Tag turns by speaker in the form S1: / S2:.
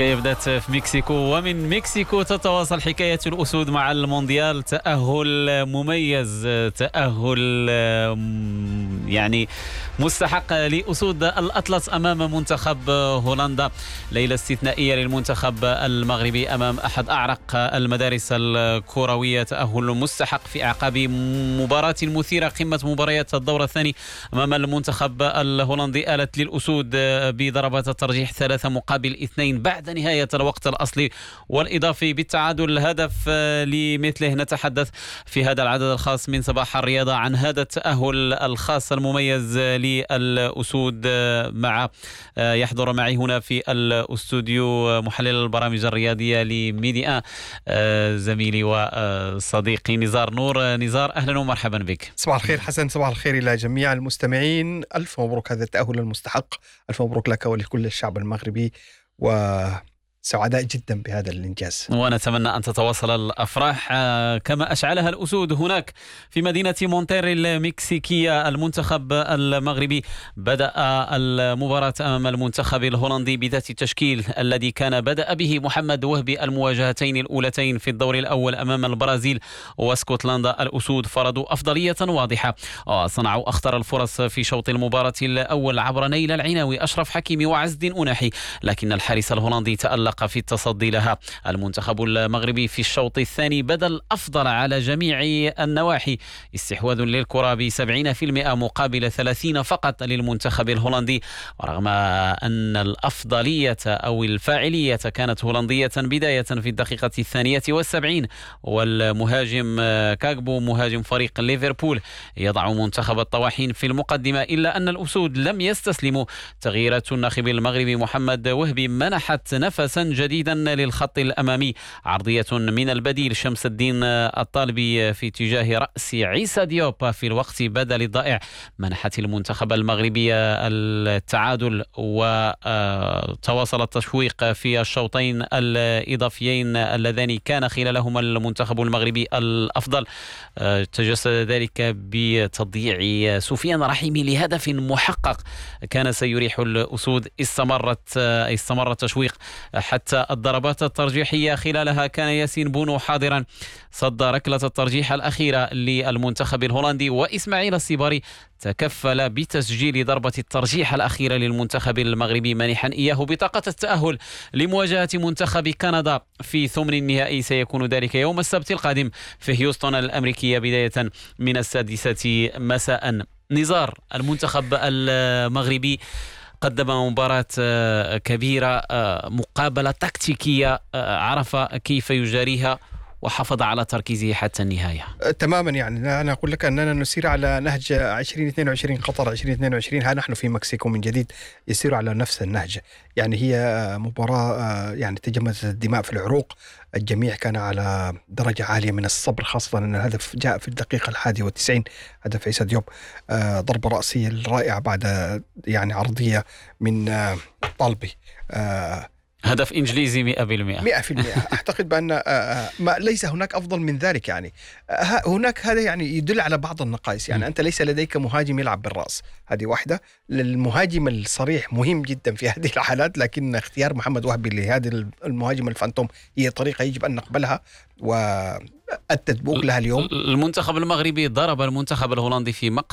S1: الحكاية بدأت في مكسيكو، ومن مكسيكو تتواصل حكاية الأسود مع المونديال. تأهل مميز، تأهل يعني مستحق لأسود الأطلس أمام منتخب هولندا. ليلة استثنائية للمنتخب المغربي أمام أحد أعرق المدارس الكروية، تأهل مستحق في أعقاب مباراة مثيرة، قمة مباريات الدور الثاني أمام المنتخب الهولندي. آلت للأسود بضربات الترجيح 3-2 بعد نهاية الوقت الأصلي والإضافي بالتعادل. هدف لمثله نتحدث في هذا العدد الخاص من صباح الرياضة عن هذا التأهل الخاص المميز للأسود. يحضر معي هنا في الاستوديو محلل البرامج الرياضية لميديا زميلي وصديقي نزار نور. نزار، أهلا ومرحبا بك.
S2: صباح الخير حسن، صباح الخير إلى جميع المستمعين. ألف مبروك هذا التأهل المستحق، ألف مبروك لك ولكل الشعب المغربي، وسعداء جدا بهذا الإنجاز.
S1: ونتمنى أن تتواصل الأفراح كما أشعلها الأسود هناك في مدينة مونتيري المكسيكية. المنتخب المغربي بدأ المباراة أمام المنتخب الهولندي بذات التشكيل الذي كان بدأ به محمد وهبي المواجهتين الأولتين في الدور الأول أمام البرازيل واسكتلندا. الأسود فرضوا أفضلية واضحة وصنعوا أخطر الفرص في شوط المباراة الأول عبر نيل العناوي، أشرف حكيمي وعز الدين أناحي، لكن الحارس الهولندي تألق في التصدي لها. المنتخب المغربي في الشوط الثاني بدا الأفضل على جميع النواحي، استحواذ للكرة ب70% مقابل 30 فقط للمنتخب الهولندي، ورغم أن الأفضلية أو الفاعلية كانت هولندية بداية في الدقيقة 72، والمهاجم كاغبو مهاجم فريق ليفربول يضع منتخب الطواحين في المقدمة، إلا أن الأسود لم يستسلموا. تغييرات الناخب المغربي محمد وهبي منحت نفسا جديدا للخط الأمامي، عرضية من البديل شمس الدين الطالبي في اتجاه رأس عيسى ديوب في الوقت بدل الضائع منحت المنتخب المغربي التعادل، وتواصل التشويق في الشوطين الإضافيين اللذان كان خلالهما المنتخب المغربي الأفضل. تجسد ذلك بتضييع سفيان رحيمي لهدف محقق كان سيريح الأسود. استمر التشويق حتى الضربات الترجيحية، خلالها كان ياسين بونو حاضرا، صد ركلة الترجيح الأخيرة للمنتخب الهولندي، وإسماعيل السيباري تكفل بتسجيل ضربة الترجيح الأخيرة للمنتخب المغربي، مانحا إياه بطاقة التأهل لمواجهة منتخب كندا في ثمن النهائي. سيكون ذلك يوم السبت القادم في هيوستن الأمريكية بداية من 6 مساء. نزار، المنتخب المغربي قدم مباراة كبيرة، مقابلة تكتيكية، عرف كيف يجاريها وحافظ على تركيزه حتى النهاية.
S2: تماما، يعني أنا أقول لك أننا نسير على نهج 2022 قطر 2022. ها نحن في مكسيكو من جديد يسير على نفس النهج. يعني هي مباراة يعني تجمدت الدماء في العروق، الجميع كان على درجة عالية من الصبر، خاصة أن الهدف جاء في الدقيقة 91، هدف عيسى ديوب، ضربة رأسية رائعة بعد يعني عرضية من طالبي،
S1: هدف إنجليزي 100%.
S2: أعتقد بأن ما ليس هناك أفضل من ذلك. يعني هناك هذا يعني يدل على بعض النقائص. يعني أنت ليس لديك مهاجم يلعب بالرأس، هذه واحدة. للمهاجم الصريح مهم جدا في هذه الحالات، لكن اختيار محمد وهبي لهذا المهاجم الفانتوم هي طريقة يجب أن نقبلها وأدت بوق لها اليوم.
S1: المنتخب المغربي ضرب المنتخب الهولندي في